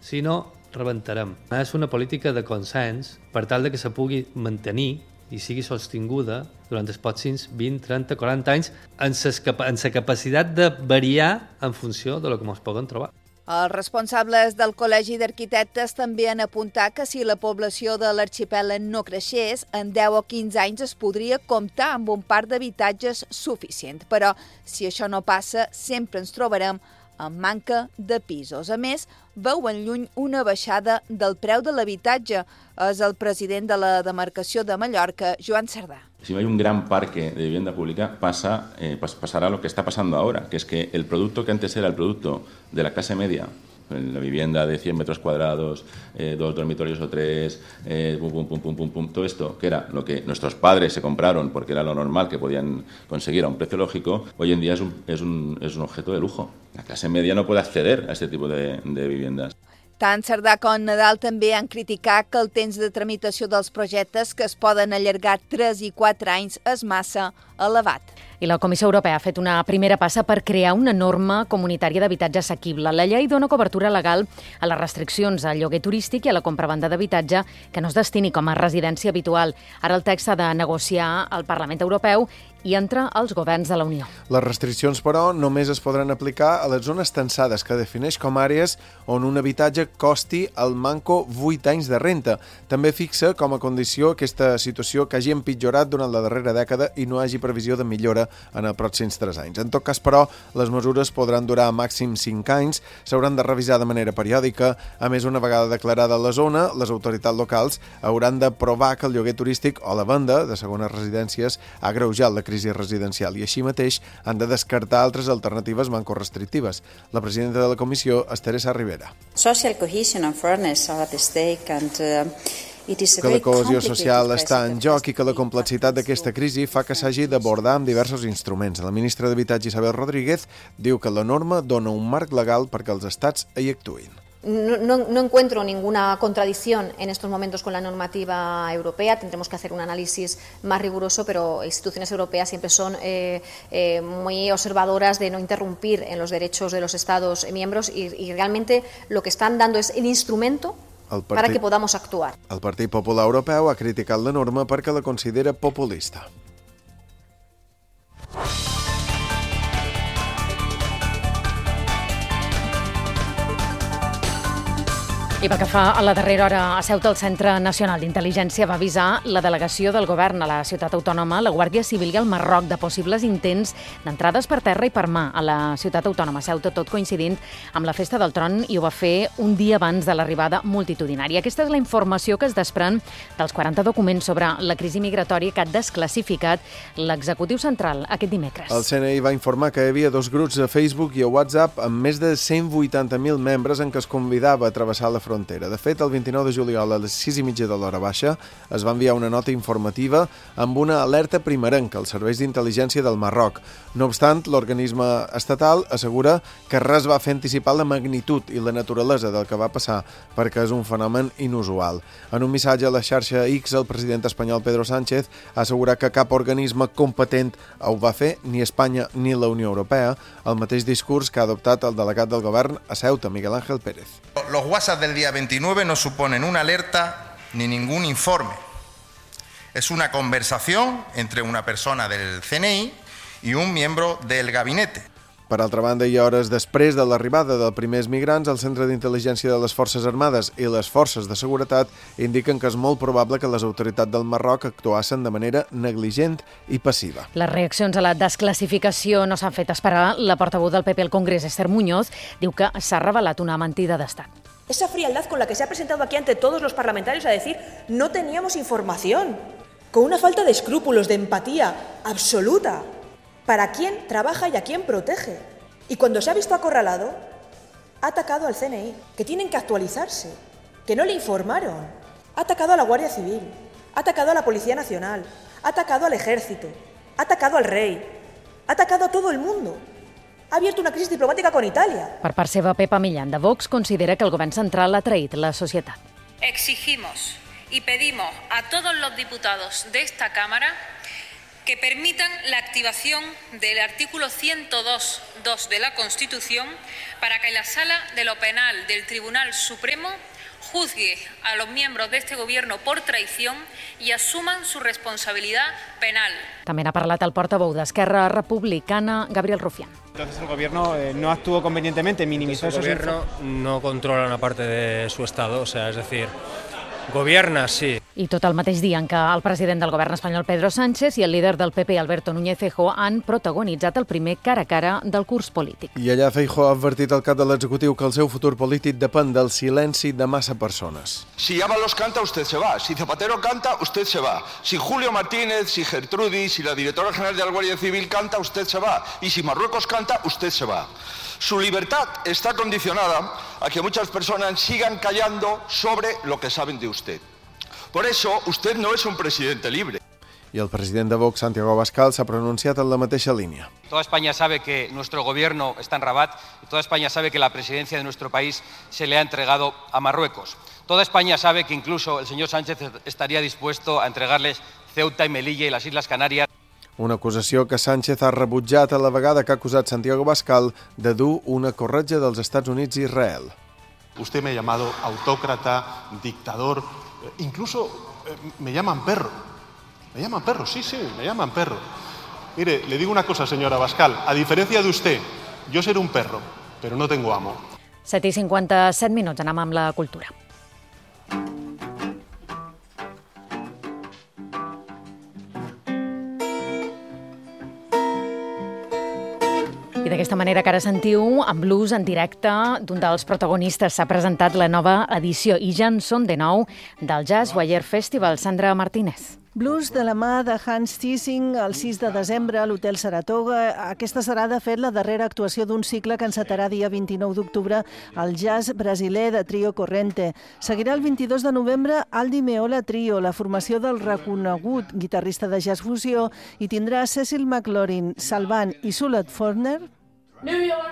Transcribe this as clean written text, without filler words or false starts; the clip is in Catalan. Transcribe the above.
Si no, rebentarem. És una política de consens per tal de que se pugui mantenir i sigui sostinguda durant els pròxims 20, 30, 40 anys en la capacitat de variar en funció de lo que ens poden trobar. Els responsables del Col·legi d'Arquitectes també han apuntat que si la població de l'arxipèlag no creixés, en 10 o 15 anys es podria comptar amb un parc d'habitatges suficient. Però, si això no passa, sempre ens trobarem amb manca de pisos. A més, veuen lluny una baixada del preu de l'habitatge. És el president de la demarcació de Mallorca, Joan Cerdà. Si no hay un gran parque de vivienda pública, pasará lo que está pasando ahora, que es que el producto que antes era el producto de la clase media, la vivienda de 100 metros cuadrados, 2 dormitorios o 3, todo esto, que era lo que nuestros padres se compraron porque era lo normal que podían conseguir a un precio lógico, hoy en día es un objeto de lujo. La clase media no puede acceder a este tipo de viviendas. Tant Cerdà com Nadal també han criticat que el temps de tramitació dels projectes, que es poden allargar 3 i 4 anys, és massa elevat. I la Comissió Europea ha fet una primera passa per crear una norma comunitària d'habitatge assequible. La llei dona cobertura legal a les restriccions al lloguer turístic i a la compravenda d'habitatge que no es destini com a residència habitual. Ara el text s'ha de negociar al Parlament Europeu i entre els governs de la Unió. Les restriccions, però, només es podran aplicar a les zones tensades, que defineix com àrees on un habitatge costi al manco 8 anys de renta. També fixa com a condició aquesta situació que hagi empitjorat durant la darrera dècada i no hagi previsió de millora en els pròxims 3 anys. En tot cas, però, les mesures podran durar màxim 5 anys, s'hauran de revisar de manera periòdica. A més, una vegada declarada la zona, les autoritats locals hauran de provar que el lloguer turístic o la venda de segones residències ha agreujat la crisi residencial i així mateix han de descartar altres alternatives manco-restrictives. La presidenta de la Comissió és Teresa Rivera. Social cohesion and fairness are at stake and que la cohesió social està en joc i que la complexitat d'aquesta crisi fa que s'hagi d'abordar amb diversos instruments. La ministra d'Habitatge, Isabel Rodríguez, diu que la norma dona un marc legal perquè els estats hi actuïn. No encuentro ninguna contradicción en estos momentos con la normativa europea. Tendremos que hacer un análisis más riguroso, pero instituciones europeas siempre son muy observadoras de no interrumpir en los derechos de los Estados miembros y realmente lo que están dando es el instrumento para que podamos actuar. El Partit Popular Europeu ha criticat la norma perquè la considera populista. I pel que fa a la darrera hora, a Ceuta, el Centre Nacional d'Intel·ligència va avisar la delegació del govern a la ciutat autònoma, la Guàrdia Civil i el Marroc de possibles intents d'entrades per terra i per mar a la ciutat autònoma Ceuta, tot coincidint amb la Festa del Tron, i ho va fer un dia abans de l'arribada multitudinària. Aquesta és la informació que es desprèn dels 40 documents sobre la crisi migratòria que ha desclassificat l'executiu central aquest dimecres. El CNI va informar que hi havia 2 grups a Facebook i a WhatsApp amb més de 180.000 membres en què es convidava a travessar la frontera. De fet, el 29 de juliol a les 6:30 de l'hora baixa es va enviar una nota informativa amb una alerta primerenca als serveis d'intel·ligència del Marroc. No obstant, l'organisme estatal assegura que res va fer anticipar la magnitud i la naturalesa del que va passar, perquè és un fenomen inusual. En un missatge a la xarxa X, el president espanyol Pedro Sánchez ha assegurat que cap organisme competent ho va fer, ni Espanya ni la Unió Europea, el mateix discurs que ha adoptat el delegat del govern a Ceuta, Miguel Ángel Pérez. Los WhatsApp del día 29 no suponen una alerta ni ningún informe. Es una conversación entre una persona del CNI y un miembro del gabinete. Per altra banda, i hores després de l'arribada dels primers migrants, el Centre d'Intel·ligència de les Forces Armades i les Forces de Seguretat indiquen que és molt probable que les autoritats del Marroc actuassin de manera negligent i passiva. Les reaccions a la desclassificació no s'han fet esperar. La portaveu del PP al Congrés, Esther Muñoz, diu que s'ha revelat una mentida d'estat. Esa frialdad con la que se ha presentado aquí ante todos los parlamentarios a decir no teníamos información, con una falta de escrúpulos, de empatía absoluta. ¿Para quién trabaja y a quién protege? Y cuando se ha visto acorralado, ha atacado al CNI, que tienen que actualizarse, que no le informaron. Ha atacado a la Guardia Civil, ha atacado a la Policía Nacional, ha atacado al Ejército, ha atacado al rei, ha atacado a todo el mundo. Ha abierto una crisis diplomática con Italia. Per part seva, Pepa Millán, de Vox, considera que el govern central ha traït la societat. Exigimos y pedimos a todos los diputados de esta Cámara que permitan la activación del artículo 102.2 de la Constitución para que la Sala de lo Penal del Tribunal Supremo juzgue a los miembros de este Gobierno por traición y asuman su responsabilidad penal. També n'ha parlat el portaveu d'Esquerra Republicana, Gabriel Rufián. Entonces el Gobierno no actuó convenientemente, minimizó esos... El Gobierno no controla una parte de su Estado, o sea, es decir, gobierna, sí. I tot el mateix dia en què el president del govern espanyol, Pedro Sánchez, i el líder del PP, Alberto Núñez Feijóo, han protagonitzat el primer cara a cara del curs polític. I allà Feijóo ha advertit al cap de l'executiu que el seu futur polític depèn del silenci de massa persones. Si Ábalos canta, usted se va. Si Zapatero canta, usted se va. Si Julio Martínez, si Gertrudis, si la directora general de la Guardia Civil canta, usted se va. Y si Marruecos canta, usted se va. Su libertad está condicionada a que muchas personas sigan callando sobre lo que saben de usted. Por eso, usted no es un presidente libre. I el president de Vox, Santiago Abascal, s'ha pronunciat en la mateixa línia. Toda España sabe que nuestro gobierno está en Rabat y toda España sabe que la presidencia de nuestro país se le ha entregado a Marruecos. Toda España sabe que incluso el señor Sánchez estaría dispuesto a entregarles Ceuta y Melilla y las Islas Canarias. Una acusació que Sánchez ha rebutjat a la vegada que ha acusat Santiago Abascal de dur una corretja dels Estats Units i Israel. Usted me ha llamado autócrata, dictador, incluso me llaman perro. Me llaman perro, sí, me llaman perro. Mire, le digo una cosa, señora Abascal, a diferencia de usted, yo seré un perro, pero no tengo amo. 7:57 minuts, anem amb la cultura. I d'aquesta manera que ara sentiu, en blues en directe d'un dels protagonistes, s'ha presentat la nova edició, i ja en són de nou, del Jazz Wire Festival. Sandra Martínez. Blues de la mà de Hans Thiesing el 6 de desembre a l'Hotel Saratoga. Aquesta serà, de fet, la darrera actuació d'un cicle que encetarà dia 29 d'octubre al jazz brasiler de Trio Corrente. Seguirà el 22 de novembre Aldi Meola Trio, la formació del reconegut guitarrista de jazz fusió, i tindrà Cecil McLaurin, Salvan i Sulet Forner. New York.